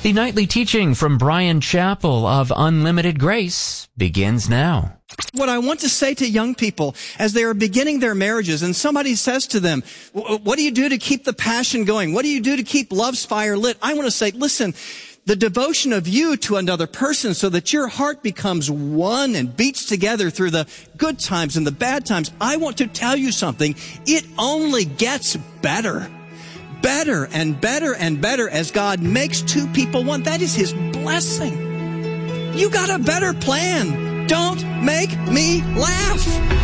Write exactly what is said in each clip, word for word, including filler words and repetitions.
The nightly teaching from Bryan Chapell of Unlimited Grace begins now. What I want to say to young people as they are beginning their marriages and somebody says to them, what do you do to keep the passion going? What do you do to keep love's fire lit? I want to say, listen, the devotion of you to another person so that your heart becomes one and beats together through the good times and the bad times. I want to tell you something. It only gets better. Better and better and better as God makes two people one. That is His blessing. You got a better plan. Don't make me laugh.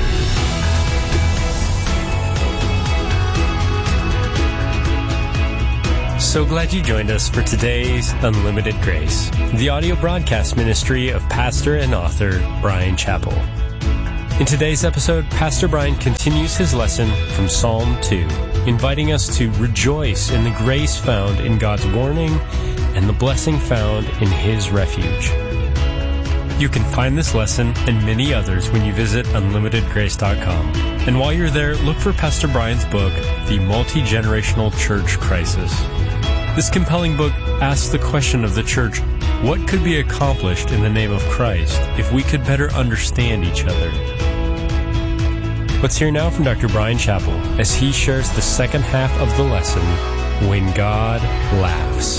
So glad you joined us for today's Unlimited Grace, the audio broadcast ministry of pastor and author Bryan Chapell. In today's episode, Pastor Bryan continues his lesson from Psalm two, inviting us to rejoice in the grace found in God's warning and the blessing found in His refuge. You can find this lesson and many others when you visit unlimited grace dot com. And while you're there, look for Pastor Bryan's book, The Multi-Generational Church Crisis. This compelling book asks the question of the church, what could be accomplished in the name of Christ if we could better understand each other? Let's hear now from Doctor Bryan Chapell as he shares the second half of the lesson, When God Laughs.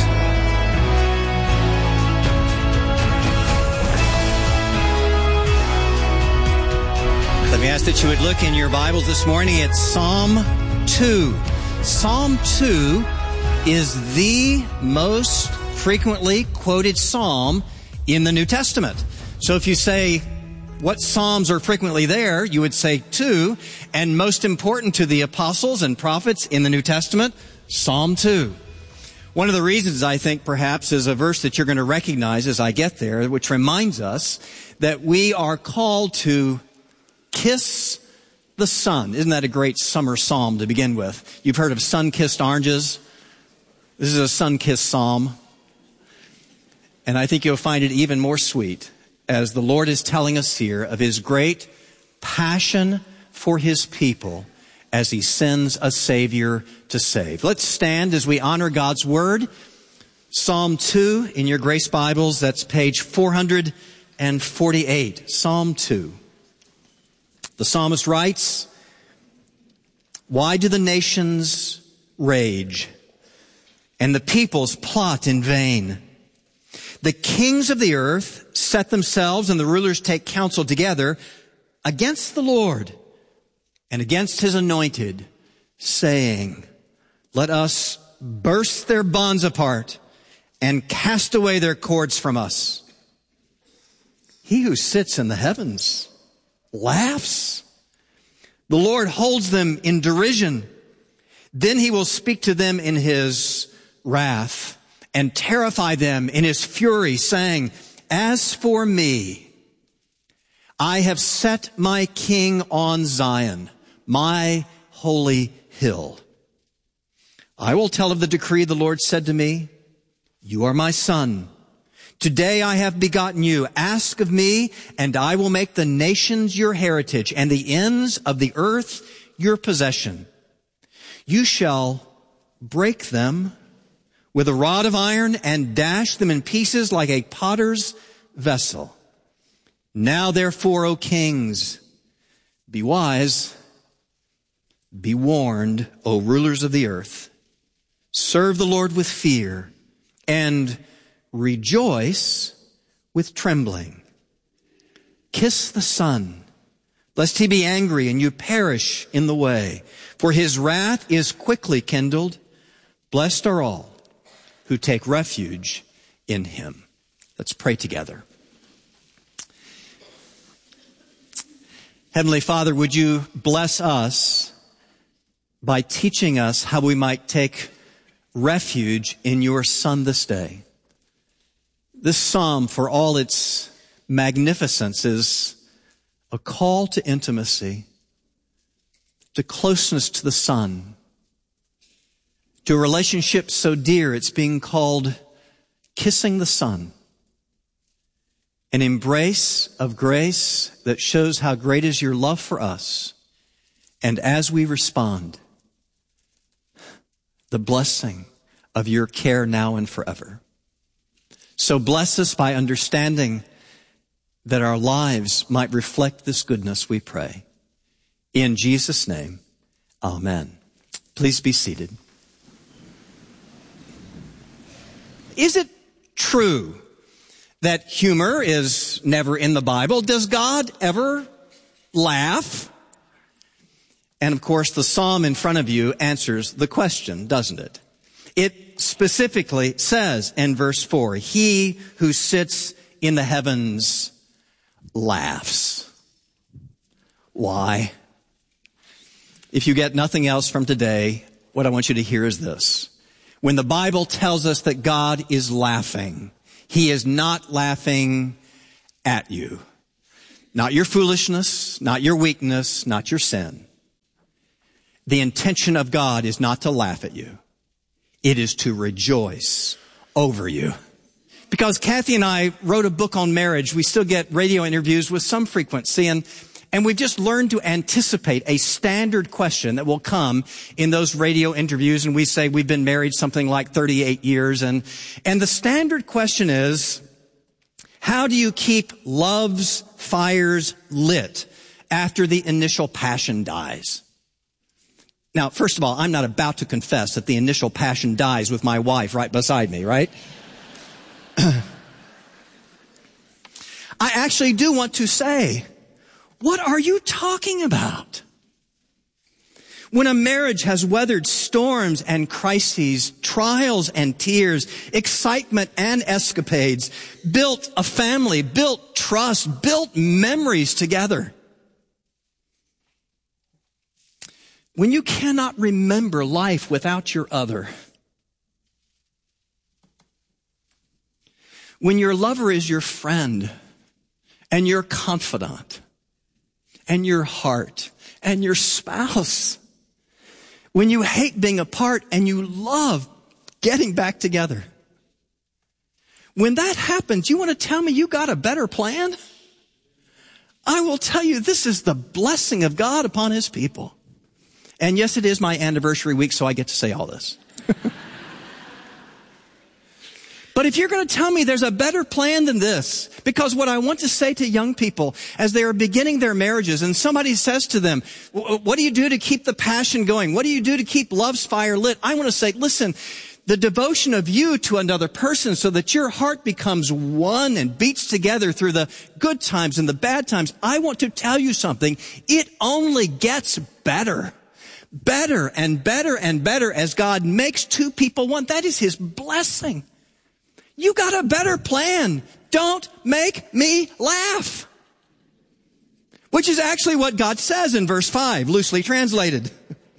Let me ask that you would look in your Bibles this morning at Psalm two. Psalm two is the most frequently quoted psalm in the New Testament. So if you say, what psalms are frequently there, you would say two, and most important to the apostles and prophets in the New Testament, Psalm two. One of the reasons, I think, perhaps, is a verse that you're going to recognize as I get there, which reminds us that we are called to kiss the sun. Isn't that a great summer psalm to begin with? You've heard of sun-kissed oranges. This is a sun-kissed psalm. And I think you'll find it even more sweet as the Lord is telling us here of His great passion for His people as He sends a Savior to save. Let's stand as we honor God's Word. Psalm two in your Grace Bibles, that's page four hundred forty-eight. Psalm two. The psalmist writes, why do the nations rage and the peoples plot in vain? The kings of the earth set themselves and the rulers take counsel together against the Lord and against His anointed, saying, let us burst their bonds apart and cast away their cords from us. He who sits in the heavens laughs. The Lord holds them in derision. Then He will speak to them in His wrath and terrify them in His fury, saying, as for me, I have set my king on Zion, my holy hill. I will tell of the decree the Lord said to me, you are my son. Today I have begotten you. Ask of me, and I will make the nations your heritage, and the ends of the earth your possession. You shall break them with a rod of iron and dash them in pieces like a potter's vessel. Now therefore, O kings, be wise, be warned, O rulers of the earth. Serve the Lord with fear and rejoice with trembling. Kiss the Son, lest He be angry and you perish in the way. For His wrath is quickly kindled. Blessed are all who take refuge in Him. Let's pray together. Heavenly Father, would you bless us by teaching us how we might take refuge in your Son this day. This psalm, for all its magnificence, is a call to intimacy, to closeness to the Son, to a relationship so dear it's being called kissing the Son. An embrace of grace that shows how great is your love for us. And as we respond, the blessing of your care now and forever. So bless us by understanding that our lives might reflect this goodness, we pray. In Jesus' name, amen. Please be seated. Is it true that humor is never in the Bible? Does God ever laugh? And of course, the psalm in front of you answers the question, doesn't it? It specifically says in verse four, he who sits in the heavens laughs. Why? If you get nothing else from today, what I want you to hear is this. When the Bible tells us that God is laughing, he is not laughing at you. Not your foolishness, not your weakness, not your sin. The intention of God is not to laugh at you. It is to rejoice over you. Because Kathy and I wrote a book on marriage. We still get radio interviews with some frequency, and, and we've just learned to anticipate a standard question that will come in those radio interviews. And we say we've been married something like thirty-eight years. And, and the standard question is, how do you keep love's fires lit after the initial passion dies? Now, first of all, I'm not about to confess that the initial passion dies with my wife right beside me, right? I actually do want to say, what are you talking about? When a marriage has weathered storms and crises, trials and tears, excitement and escapades, built a family, built trust, built memories together. When you cannot remember life without your other. When your lover is your friend and your confidant and your heart and your spouse. When you hate being apart and you love getting back together. When that happens, you want to tell me you got a better plan? I will tell you, this is the blessing of God upon his people. And yes, it is my anniversary week, so I get to say all this. But if you're going to tell me there's a better plan than this, because what I want to say to young people as they are beginning their marriages and somebody says to them, what do you do to keep the passion going? What do you do to keep love's fire lit? I want to say, listen, the devotion of you to another person so that your heart becomes one and beats together through the good times and the bad times. I want to tell you something. It only gets better. Better and better and better as God makes two people one. That is his blessing. You got a better plan. Don't make me laugh. Which is actually what God says in verse five, loosely translated.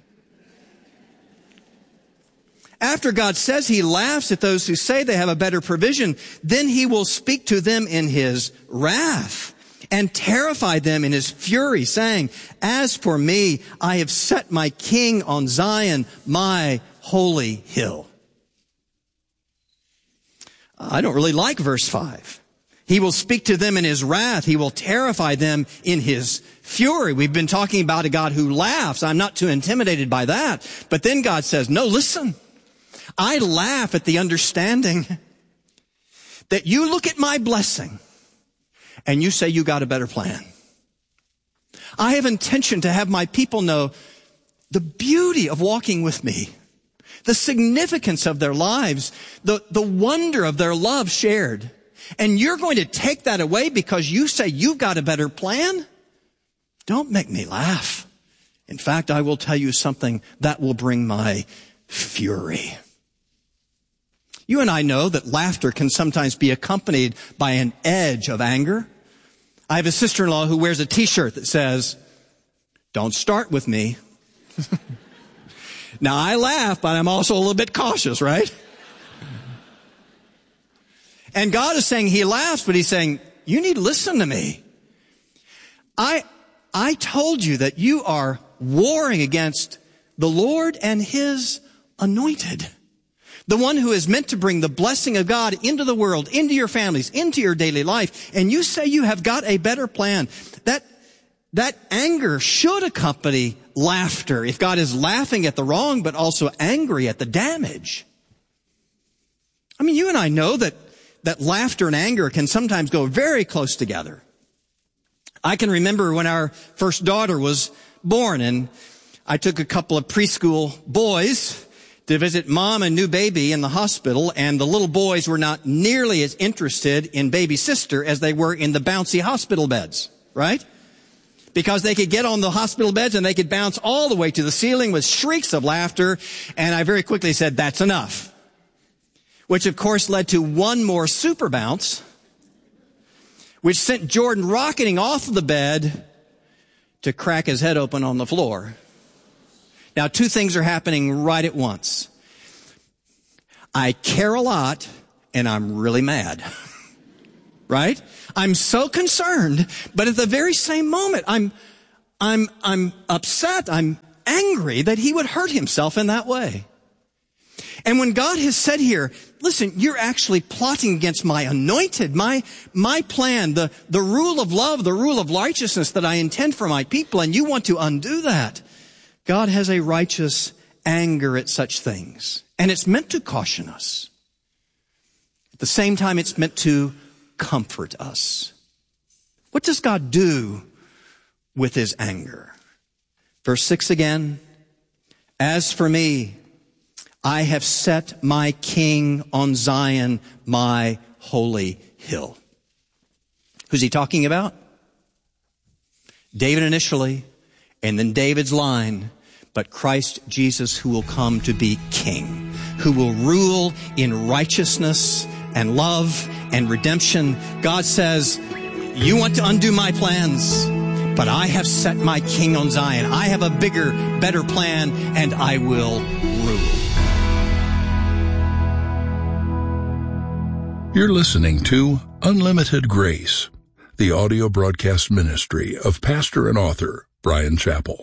After God says he laughs at those who say they have a better provision, then he will speak to them in his wrath and terrify them in his fury, saying, as for me, I have set my king on Zion, my holy hill. I don't really like verse five. He will speak to them in his wrath. He will terrify them in his fury. We've been talking about a God who laughs. I'm not too intimidated by that. But then God says, no, listen. I laugh at the understanding that you look at my blessing and you say you got a better plan. I have intention to have my people know the beauty of walking with me, the significance of their lives, the, the wonder of their love shared. And you're going to take that away because you say you've got a better plan? Don't make me laugh. In fact, I will tell you something that will bring my fury. You and I know that laughter can sometimes be accompanied by an edge of anger. I have a sister-in-law who wears a t-shirt that says, don't start with me. Now I laugh, but I'm also a little bit cautious, right? And God is saying he laughs, but he's saying, you need to listen to me. I, I told you that you are warring against the Lord and his anointed. The one who is meant to bring the blessing of God into the world, into your families, into your daily life. And you say you have got a better plan. That, that anger should accompany laughter. If God is laughing at the wrong, but also angry at the damage. I mean, you and I know that, that laughter and anger can sometimes go very close together. I can remember when our first daughter was born, and I took a couple of preschool boys to visit mom and new baby in the hospital, and the little boys were not nearly as interested in baby sister as they were in the bouncy hospital beds, right? Because they could get on the hospital beds and they could bounce all the way to the ceiling with shrieks of laughter, and I very quickly said, that's enough. Which of course led to one more super bounce, which sent Jordan rocketing off of the bed to crack his head open on the floor. Now, two things are happening right at once. I care a lot, and I'm really mad. Right? I'm so concerned, but at the very same moment, I'm, I'm, I'm upset, I'm angry that he would hurt himself in that way. And when God has said here, listen, you're actually plotting against my anointed, my, my plan, the, the rule of love, the rule of righteousness that I intend for my people, and you want to undo that. God has a righteous anger at such things. And it's meant to caution us. At the same time, it's meant to comfort us. What does God do with his anger? Verse six again. As for me, I have set my king on Zion, my holy hill. Who's he talking about? David initially, and then David's line, but Christ Jesus, who will come to be king, who will rule in righteousness and love and redemption. God says, you want to undo my plans, but I have set my king on Zion. I have a bigger, better plan, and I will rule. You're listening to Unlimited Grace, the audio broadcast ministry of pastor and author Bryan Chapell.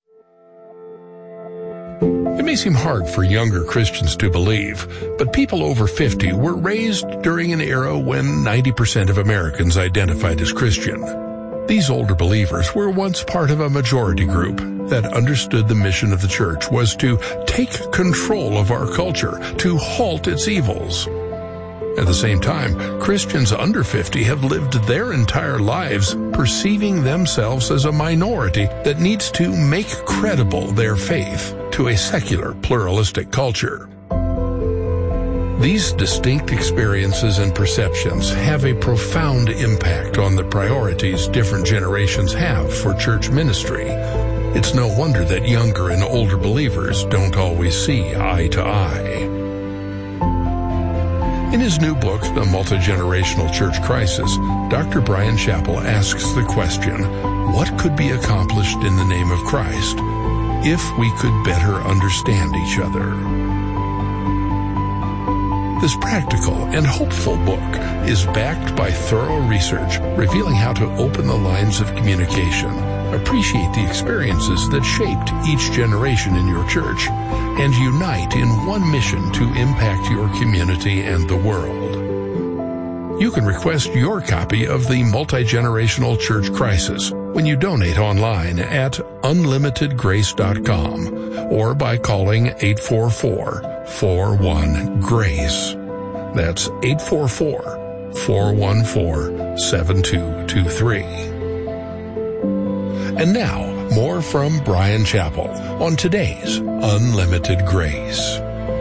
It may seem hard for younger Christians to believe, but people over fifty were raised during an era when ninety percent of Americans identified as Christian. These older believers were once part of a majority group that understood the mission of the church was to take control of our culture, to halt its evils. At the same time, Christians under fifty have lived their entire lives perceiving themselves as a minority that needs to make credible their faith to a secular, pluralistic culture. These distinct experiences and perceptions have a profound impact on the priorities different generations have for church ministry. It's no wonder that younger and older believers don't always see eye to eye. In his new book, The Multi-Generational Church Crisis, Doctor Bryan Chapell asks the question, what could be accomplished in the name of Christ if we could better understand each other? This practical and hopeful book is backed by thorough research revealing how to open the lines of communication, appreciate the experiences that shaped each generation in your church, and unite in one mission to impact your community and the world. You can request your copy of The Multi-Generational Church Crisis when you donate online at unlimited grace dot com or by calling eight four four, four one, GRACE. That's eight four four, four one four, seven two two three. And now, more from Bryan Chapell on today's Unlimited Grace.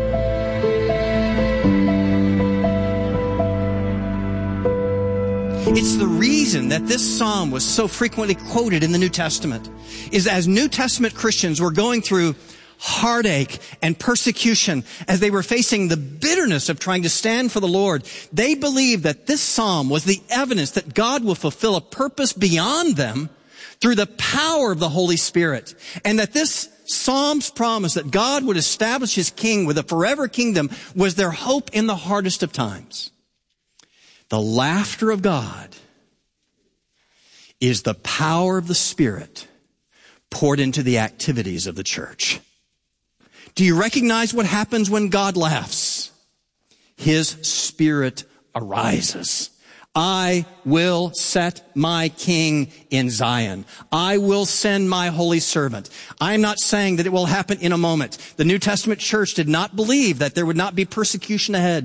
It's the reason that this psalm was so frequently quoted in the New Testament, is as New Testament Christians were going through heartache and persecution, as they were facing the bitterness of trying to stand for the Lord, they believed that this psalm was the evidence that God will fulfill a purpose beyond them through the power of the Holy Spirit. And that this Psalm's promise that God would establish his king with a forever kingdom was their hope in the hardest of times. The laughter of God is the power of the Spirit poured into the activities of the church. Do you recognize what happens when God laughs? His Spirit arises. I will set my king in Zion. I will send my holy servant. I'm not saying that it will happen in a moment. The New Testament church did not believe that there would not be persecution ahead.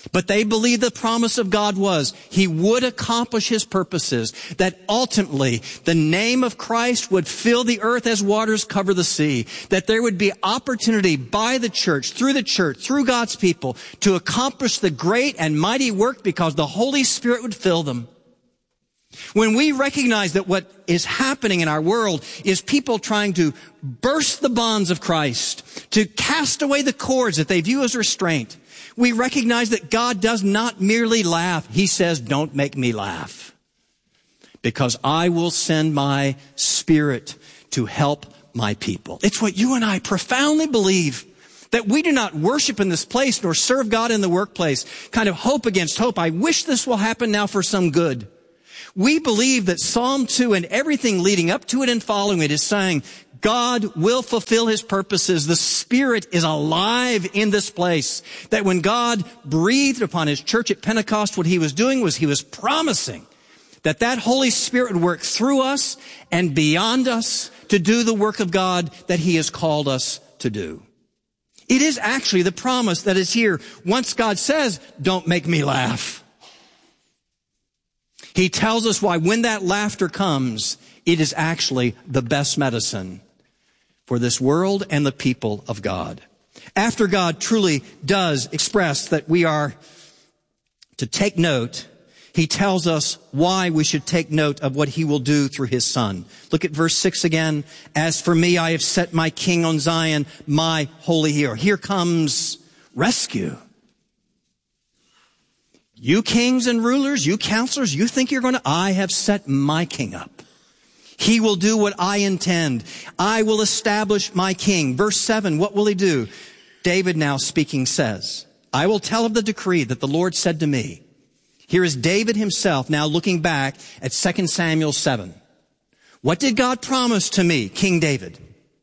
But they believed the promise of God was he would accomplish his purposes, that ultimately the name of Christ would fill the earth as waters cover the sea, that there would be opportunity by the church, through the church, through God's people, to accomplish the great and mighty work because the Holy Spirit would fill them. When we recognize that what is happening in our world is people trying to burst the bonds of Christ, to cast away the cords that they view as restraint, we recognize that God does not merely laugh. He says, don't make me laugh, because I will send my Spirit to help my people. It's what you and I profoundly believe, that we do not worship in this place nor serve God in the workplace, kind of hope against hope. I wish this will happen now for some good. We believe that Psalm two and everything leading up to it and following it is saying, God will fulfill his purposes. The Spirit is alive in this place. That when God breathed upon his church at Pentecost, what he was doing was he was promising that that Holy Spirit would work through us and beyond us to do the work of God that he has called us to do. It is actually the promise that is here. Once God says, don't make me laugh, he tells us why when that laughter comes, it is actually the best medicine for this world and the people of God. After God truly does express that we are to take note, he tells us why we should take note of what he will do through his Son. Look at verse six again. As for me, I have set my king on Zion, my holy hill. Here comes rescue. You kings and rulers, you counselors, you think you're going to, I have set my king up. He will do what I intend. I will establish my king. Verse seven, what will he do? David now speaking says, I will tell of the decree that the Lord said to me. Here is David himself now looking back at Second Samuel seven. What did God promise to me, King David?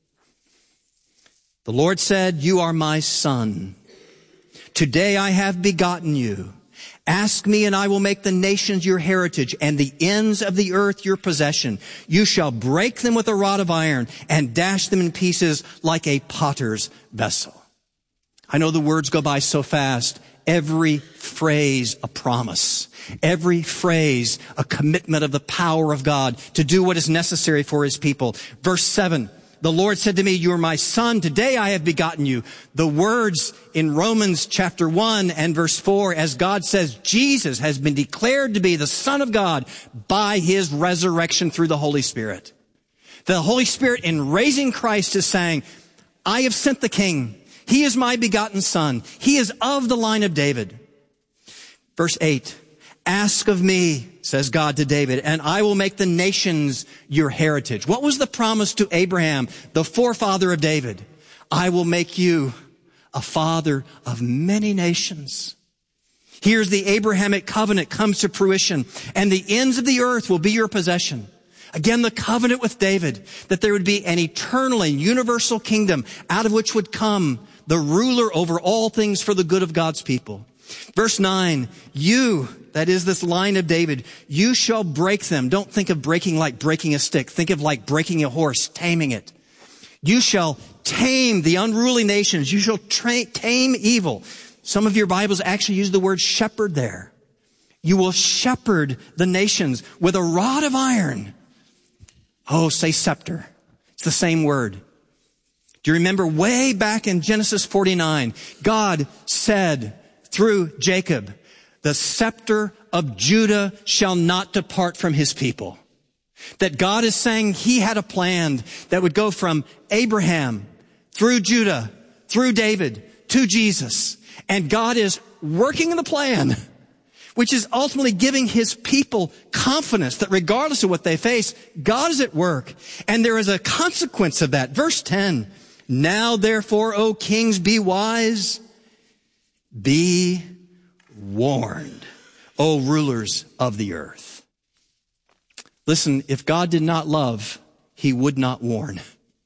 The Lord said, you are my son. Today I have begotten you. Ask me, and I will make the nations your heritage and the ends of the earth your possession. You shall break them with a rod of iron and dash them in pieces like a potter's vessel. I know the words go by so fast. Every phrase a promise. Every phrase a commitment of the power of God to do what is necessary for his people. Verse seven. The Lord said to me, you are my son. Today I have begotten you. The words in Romans chapter one and verse four, as God says, Jesus has been declared to be the Son of God by his resurrection through the Holy Spirit. The Holy Spirit in raising Christ is saying, I have sent the King. He is my begotten son. He is of the line of David. Verse eight, ask of me, says God to David, and I will make the nations your heritage. What was the promise to Abraham, the forefather of David? I will make you a father of many nations. Here's the Abrahamic covenant comes to fruition, and the ends of the earth will be your possession. Again, the covenant with David, that there would be an eternal and universal kingdom out of which would come the ruler over all things for the good of God's people. Verse nine, you, that is this line of David, you shall break them. Don't think of breaking like breaking a stick. Think of like breaking a horse, taming it. You shall tame the unruly nations. You shall tra- tame evil. Some of your Bibles actually use the word shepherd there. You will shepherd the nations with a rod of iron. Oh, say scepter. It's the same word. Do you remember way back in Genesis forty-nine, God said through Jacob, the scepter of Judah shall not depart from his people. That God is saying he had a plan that would go from Abraham through Judah, through David, to Jesus. And God is working in the plan, which is ultimately giving his people confidence that regardless of what they face, God is at work. And there is a consequence of that. Verse ten, now therefore, O kings, be wise, be warned, O rulers of the earth. Listen, if God did not love, he would not warn.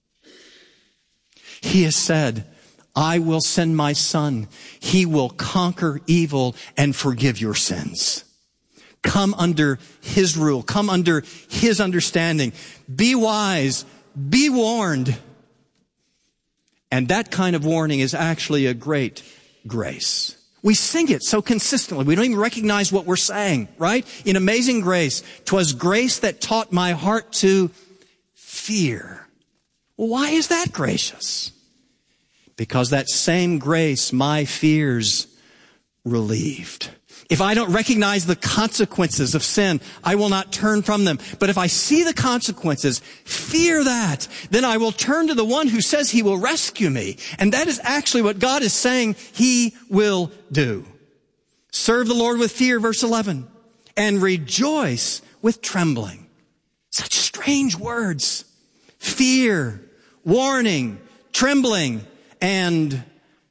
He has said, I will send my son. He will conquer evil and forgive your sins. Come under his rule. Come under his understanding. Be wise. Be warned. And that kind of warning is actually a great grace. We sing it so consistently. We don't even recognize what we're saying, right? In Amazing Grace, 'twas grace that taught my heart to fear. Well, why is that gracious? Because that same grace my fears relieved. If I don't recognize the consequences of sin, I will not turn from them. But if I see the consequences, fear that, then I will turn to the one who says he will rescue me. And that is actually what God is saying he will do. Serve the Lord with fear, verse eleven, and rejoice with trembling. Such strange words. Fear, warning, trembling, and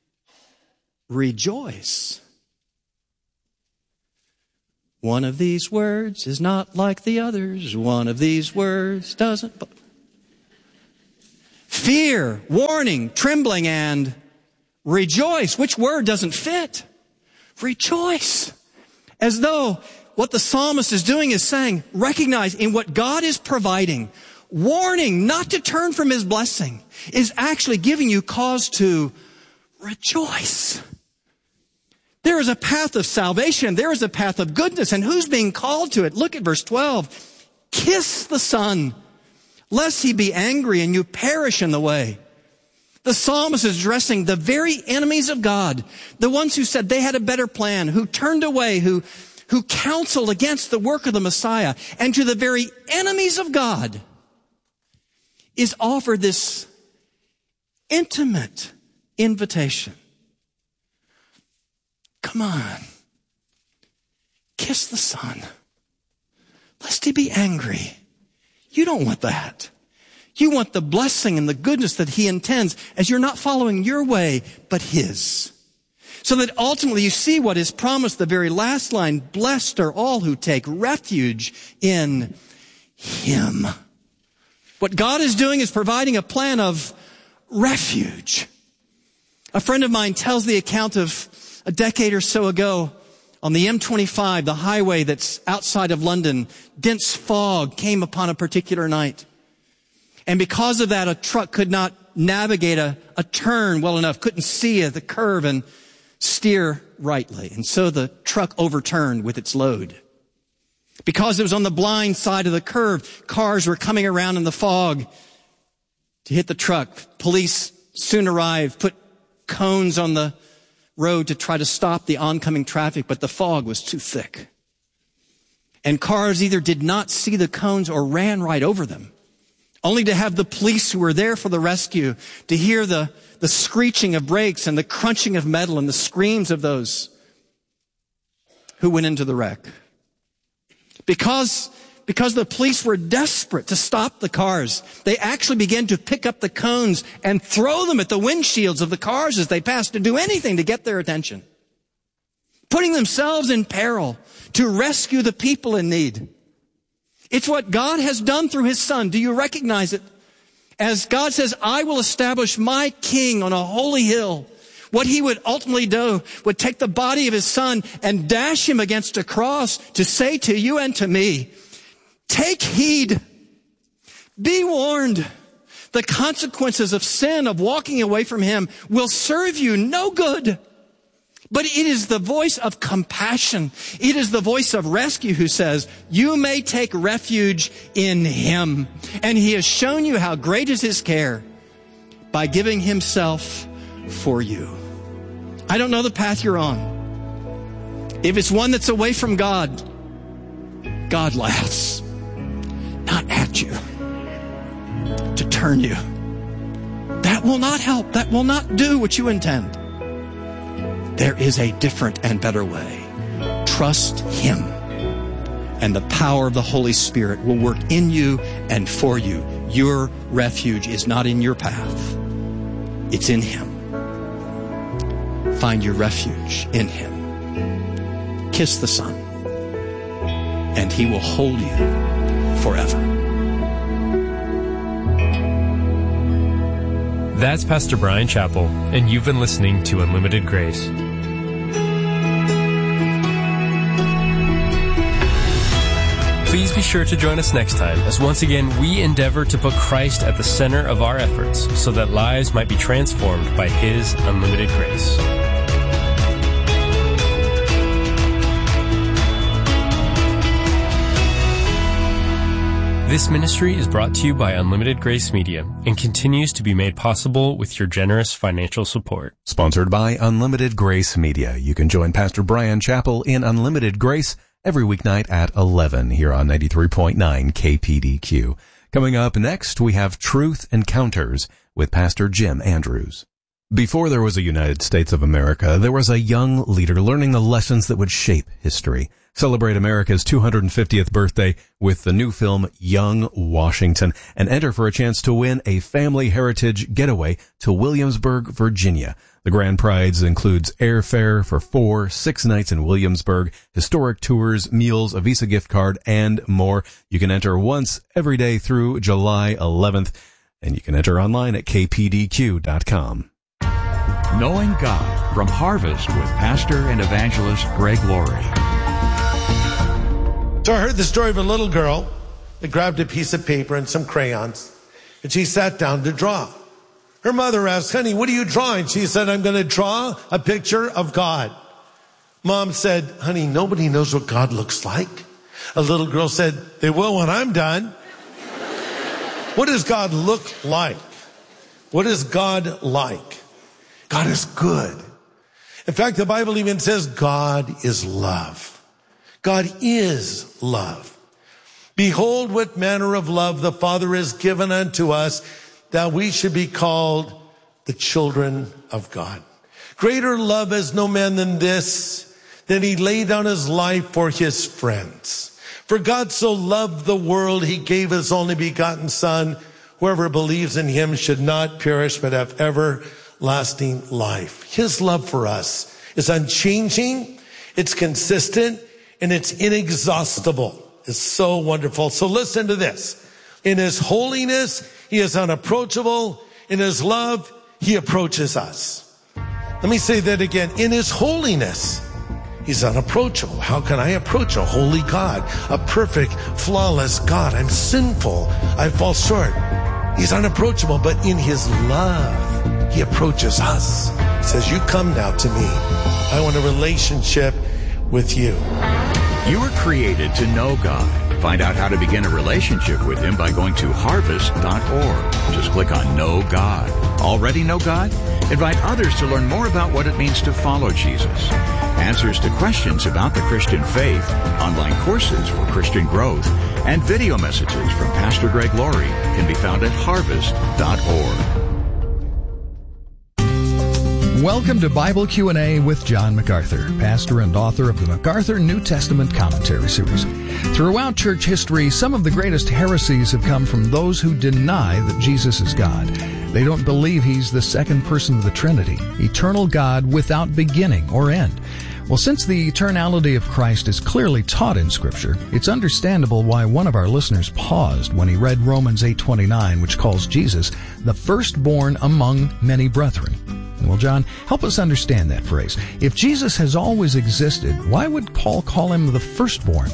rejoice. One of these words is not like the others. One of these words doesn't. Fear, warning, trembling, and rejoice. Which word doesn't fit? Rejoice. As though what the psalmist is doing is saying, recognize in what God is providing, warning not to turn from his blessing is actually giving you cause to rejoice. There is a path of salvation. There is a path of goodness. And who's being called to it? Look at verse twelve. Kiss the Son, lest he be angry and you perish in the way. The psalmist is addressing the very enemies of God, the ones who said they had a better plan, who turned away, who, who counseled against the work of the Messiah. And to the very enemies of God is offered this intimate invitation. Come on, kiss the Son, lest he be angry. You don't want that. You want the blessing and the goodness that he intends as you're not following your way, but his. So that ultimately you see what is promised, the very last line, blessed are all who take refuge in him. What God is doing is providing a plan of refuge. A friend of mine tells the account of a decade or so ago, on the M twenty-five, the highway that's outside of London, dense fog came upon a particular night. And because of that, a truck could not navigate a, a turn well enough, couldn't see the curve and steer rightly. And so the truck overturned with its load. Because it was on the blind side of the curve, cars were coming around in the fog to hit the truck. Police soon arrived, put cones on the road to try to stop the oncoming traffic, but the fog was too thick. And cars either did not see the cones or ran right over them, only to have the police who were there for the rescue to hear the, the screeching of brakes and the crunching of metal and the screams of those who went into the wreck. Because Because the police were desperate to stop the cars, they actually began to pick up the cones and throw them at the windshields of the cars as they passed, to do anything to get their attention, putting themselves in peril to rescue the people in need. It's what God has done through his Son. Do you recognize it? As God says, I will establish my king on a holy hill. What he would ultimately do would take the body of his Son and dash him against a cross to say to you and to me, take heed. Be warned. The consequences of sin, of walking away from him, will serve you no good. But it is the voice of compassion. It is the voice of rescue who says, you may take refuge in him. And he has shown you how great is his care by giving himself for you. I don't know the path you're on. If it's one that's away from God, God laughs. Not at you, to turn you. That will not help. That will not do what you intend. There is a different and better way. Trust him, and the power of the Holy Spirit will work in you and for you. Your refuge is not in your path. It's in him. Find your refuge in him. Kiss the Son, and he will hold you forever. That's Pastor Bryan Chapell, and you've been listening to Unlimited Grace. Please be sure to join us next time, as once again we endeavor to put Christ at the center of our efforts so that lives might be transformed by his unlimited grace. This ministry is brought to you by Unlimited Grace Media and continues to be made possible with your generous financial support. Sponsored by Unlimited Grace Media. You can join Pastor Bryan Chapell in Unlimited Grace every weeknight at eleven here on ninety-three point nine K P D Q. Coming up next, we have Truth Encounters with Pastor Jim Andrews. Before there was a United States of America, there was a young leader learning the lessons that would shape history. Celebrate America's two hundred fiftieth birthday with the new film Young Washington and enter for a chance to win a family heritage getaway to Williamsburg, Virginia. The grand prize includes airfare for four, six nights in Williamsburg, historic tours, meals, a Visa gift card, and more. You can enter once every day through July eleventh, and you can enter online at k p d q dot com. Knowing God from Harvest with Pastor and Evangelist Greg Laurie. So I heard the story of a little girl that grabbed a piece of paper and some crayons, and she sat down to draw. Her mother asked, "Honey, what are you drawing?" She said, "I'm going to draw a picture of God." Mom said, "Honey, nobody knows what God looks like." A little girl said, "They will when I'm done." What does God look like? What is God like? God is good. In fact, the Bible even says God is love. God is love. Behold, what manner of love the Father has given unto us, that we should be called the children of God. Greater love has no man than this, that he laid down his life for his friends. For God so loved the world, he gave his only begotten Son. Whoever believes in him should not perish, but have everlasting life. His love for us is unchanging, it's consistent, and it's inexhaustible. It's so wonderful. So listen to this. In his holiness, he is unapproachable. In his love, he approaches us. Let me say that again. In his holiness, he's unapproachable. How can I approach a holy God, a perfect, flawless God? I'm sinful. I fall short. He's unapproachable, but in his love, he approaches us. He says, "You come now to me. I want a relationship with you." You were created to know God. Find out how to begin a relationship with him by going to harvest dot org. Just click on Know God. Already know God? Invite others to learn more about what it means to follow Jesus. Answers to questions about the Christian faith, online courses for Christian growth, and video messages from Pastor Greg Laurie can be found at harvest dot org. Welcome to Bible Q and A with John MacArthur, pastor and author of the MacArthur New Testament Commentary Series. Throughout church history, some of the greatest heresies have come from those who deny that Jesus is God. They don't believe he's the second person of the Trinity, eternal God without beginning or end. Well, since the eternality of Christ is clearly taught in Scripture, it's understandable why one of our listeners paused when he read Romans eight twenty-nine, which calls Jesus the firstborn among many brethren. Well, John, help us understand that phrase. If Jesus has always existed, why would Paul call him the firstborn?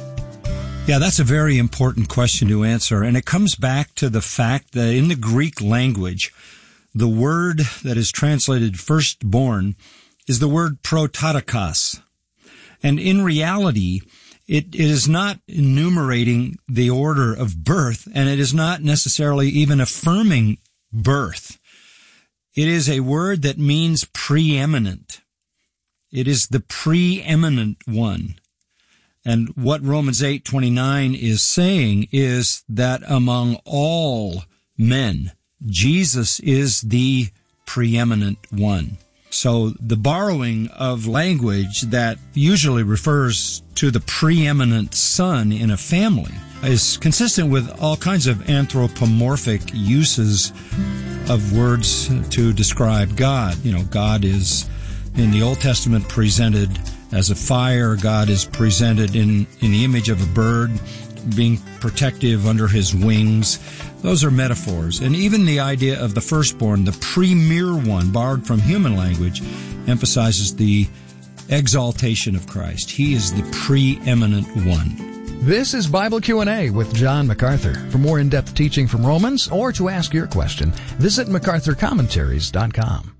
Yeah, that's a very important question to answer, and it comes back to the fact that in the Greek language, the word that is translated firstborn is the word prototokos. And in reality, it is not enumerating the order of birth, and it is not necessarily even affirming birth. It is a word that means preeminent. It is the preeminent one. And what Romans eight twenty-nine is saying is that among all men, Jesus is the preeminent one. So the borrowing of language that usually refers to the preeminent son in a family is consistent with all kinds of anthropomorphic uses of words to describe God. You know, God is in the Old Testament presented as a fire. God is presented in, in the image of a bird being protective under his wings. Those are metaphors. And even the idea of the firstborn, the premier one, borrowed from human language, emphasizes the exaltation of Christ. He is the preeminent one. This is Bible Q and A with John MacArthur. For more in-depth teaching from Romans or to ask your question, visit macarthur commentaries dot com.